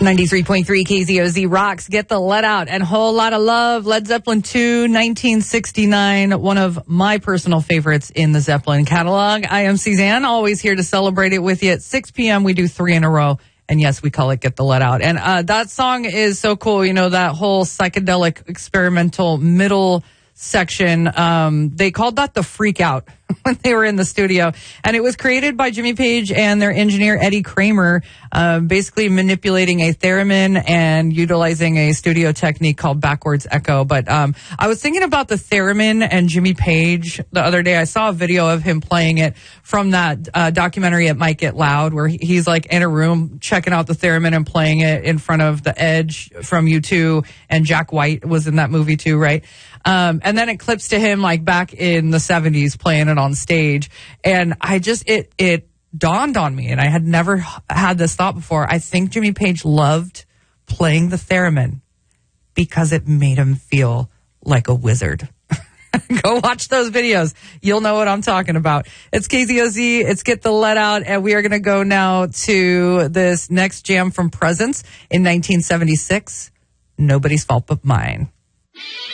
93.3 KZOZ rocks. Get the Let Out and Whole Lot of Love. Led Zeppelin 2, 1969. One of my personal favorites in the Zeppelin catalog. I am Suzanne, always here to celebrate it with you. At 6 p.m., we do 3 in a row. And yes, we call it Get the Let Out. And that song is so cool. You know, that whole psychedelic experimental middle section. They called that the Freak Out when they were in the studio. And it was created by Jimmy Page and their engineer, Eddie Kramer, basically manipulating a theremin and utilizing a studio technique called backwards echo. But I was thinking about the theremin and Jimmy Page the other day. I saw a video of him playing it from that documentary It Might Get Loud, where he's like in a room checking out the theremin and playing it in front of The Edge from U2, and Jack White was in that movie too, right? And then it clips to him like back in the 70s playing it on stage. And I just, it dawned on me, and I had never had this thought before. I think Jimmy Page loved playing the theremin because it made him feel like a wizard. Go watch those videos. You'll know what I'm talking about. It's KZOZ. It's Get the Let Out. And we are going to go now to this next jam from Presence in 1976. Nobody's Fault But Mine.